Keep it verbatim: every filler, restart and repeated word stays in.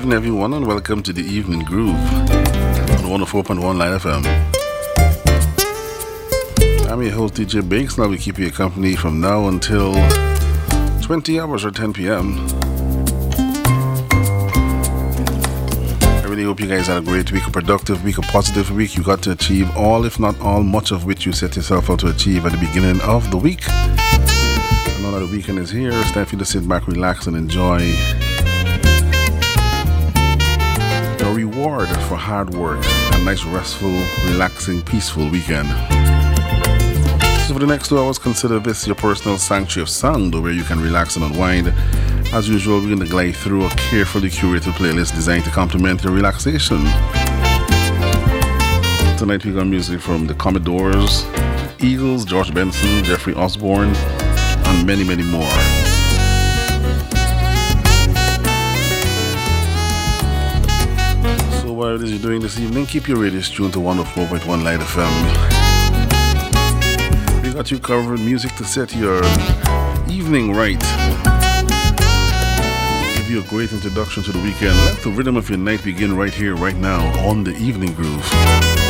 evening, everyone, and welcome to the Evening Groove on one oh four point one Light F M. I'm your host, D J Bakes. Now we keep you company from now until twenty hours or ten p.m. I really hope you guys had a great week, a productive week, a positive week. You got to achieve all, if not all, much of which you set yourself out to achieve at the beginning of the week. And now that the weekend is here, it's time for you to sit back, relax, and enjoy a reward for hard work. A nice, restful, relaxing, peaceful weekend. So for the next two hours, consider this your personal sanctuary of sound where you can relax and unwind. As usual, we're going to glide through a carefully curated playlist designed to complement your relaxation. Tonight we got music from the Commodores, Eagles, George Benson, Jeffrey Osborne, and many, many more. What it is you're doing this evening, keep your radio tuned to one oh four point one Light F M. We got you covered, music to set your evening right. Give you a great introduction to the weekend. Let the rhythm of your night begin right here, right now, on the Evening Groove.